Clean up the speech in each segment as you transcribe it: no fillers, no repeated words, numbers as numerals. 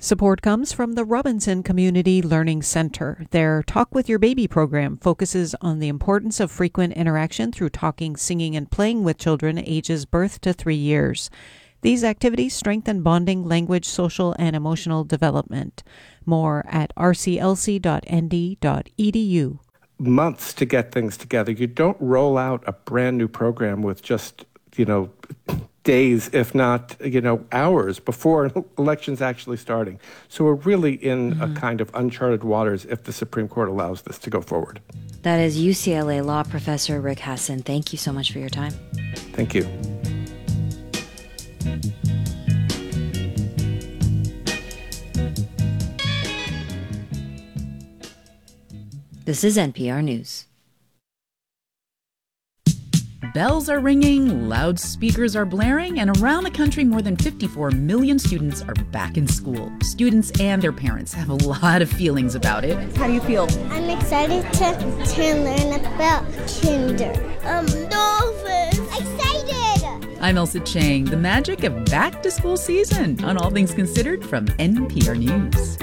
Support comes from the Robinson Community Learning Center. Their Talk with Your Baby program focuses on the importance of frequent interaction through talking, singing, and playing with children ages birth to 3 years. These activities strengthen bonding, language, social, and emotional development. More at rclc.nd.edu. Months to get things together. You don't roll out a brand new program with just, days, if not, hours before elections actually starting. So we're really in a kind of uncharted waters if the Supreme Court allows this to go forward. That is UCLA law professor Rick Hasen. Thank you so much for your time. Thank you. This is NPR News. Bells are ringing, loudspeakers are blaring, and around the country, more than 54 million students are back in school. Students and their parents have a lot of feelings about it. How do you feel? I'm excited to learn about kinder. Dolphins! Excited! I'm Elsa Chang. The magic of back-to-school season on All Things Considered from NPR News.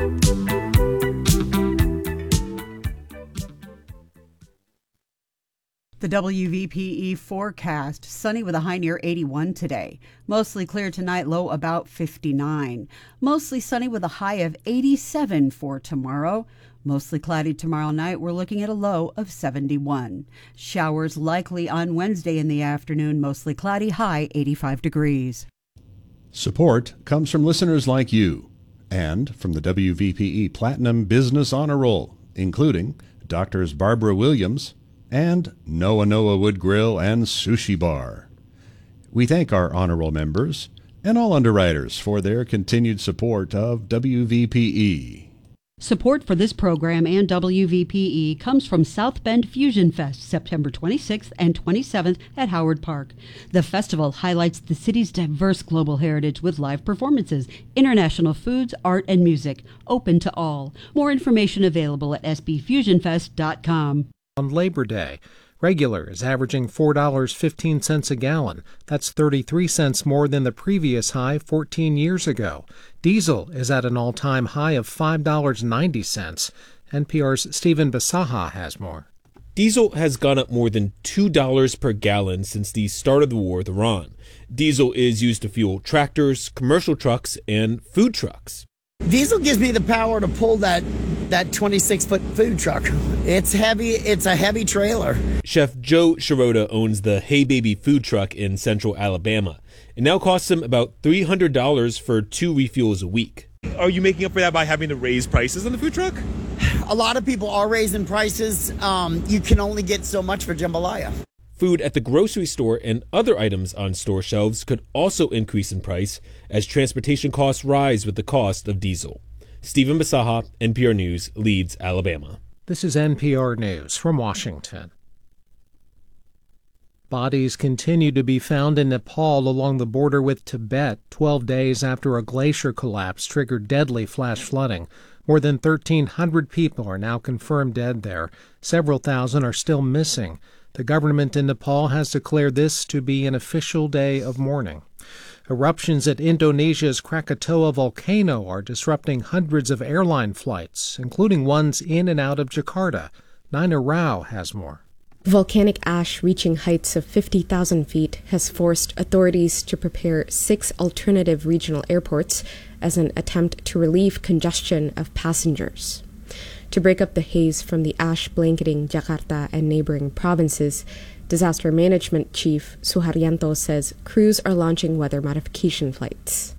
The WVPE forecast, sunny with a high near 81 today. Mostly clear tonight, low about 59. Mostly sunny with a high of 87 for tomorrow. Mostly cloudy tomorrow night, we're looking at a low of 71. Showers likely on Wednesday in the afternoon, mostly cloudy, high 85 degrees. Support comes from listeners like you and from the WVPE Platinum Business Honor Roll, including Doctors Barbara Williams and Noah Wood Grill and Sushi Bar. We thank our honor roll members and all underwriters for their continued support of WVPE. Support for this program and WVPE comes from South Bend Fusion Fest, September 26th and 27th at Howard Park. The festival highlights the city's diverse global heritage with live performances, international foods, art, and music, open to all. More information available at sbfusionfest.com. On Labor Day, regular is averaging $4.15 a gallon. That's 33 cents more than the previous high 14 years ago. Diesel is at an all-time high of $5.90. NPR's Stephen Basaha has more. Diesel has gone up more than $2 per gallon since the start of the war with Iran. Diesel is used to fuel tractors, commercial trucks, and food trucks. Diesel gives me the power to pull that 26-foot food truck. It's heavy. It's a heavy trailer. Chef Joe Shirota owns the Hey Baby food truck in central Alabama. It now costs him about $300 for 2 refuels a week. Are you making up for that by having to raise prices on the food truck? A lot of people are raising prices. You can only get so much for jambalaya. Food at the grocery store and other items on store shelves could also increase in price as transportation costs rise with the cost of diesel. Stephen Basaha, NPR News, Leeds, Alabama. This is NPR News from Washington. Bodies continue to be found in Nepal along the border with Tibet 12 days after a glacier collapse triggered deadly flash flooding. More than 1,300 people are now confirmed dead there. Several thousand are still missing. The government in Nepal has declared this to be an official day of mourning. Eruptions at Indonesia's Krakatoa volcano are disrupting hundreds of airline flights, including ones in and out of Jakarta. Nina Rao has more. Volcanic ash reaching heights of 50,000 feet has forced authorities to prepare 6 alternative regional airports as an attempt to relieve congestion of passengers. To break up the haze from the ash blanketing Jakarta and neighboring provinces, Disaster Management Chief Suharyanto says crews are launching weather modification flights.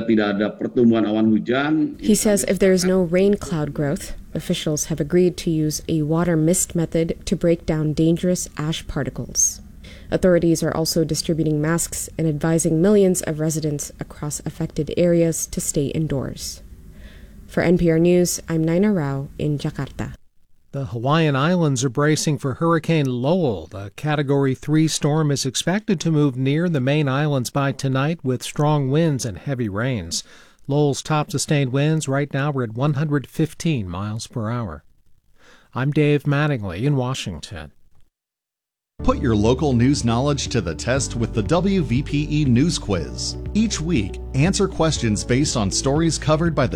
He says if there is no rain cloud growth, officials have agreed to use a water mist method to break down dangerous ash particles. Authorities are also distributing masks and advising millions of residents across affected areas to stay indoors. For NPR News, I'm Nina Rao in Jakarta. The Hawaiian Islands are bracing for Hurricane Lowell. The Category 3 storm is expected to move near the main islands by tonight with strong winds and heavy rains. Lowell's top sustained winds right now are at 115 miles per hour. I'm Dave Mattingly in Washington. Put your local news knowledge to the test with the WVPE News Quiz. Each week, answer questions based on stories covered by the